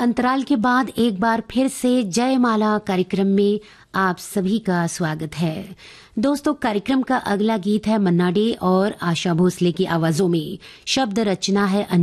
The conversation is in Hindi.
अंतराल के बाद एक बार फिर से जयमाला कार्यक्रम में आप सभी का स्वागत है। दोस्तों, कार्यक्रम का अगला गीत है मन्ना डे और आशा भोसले की आवाजों में। शब्द रचना है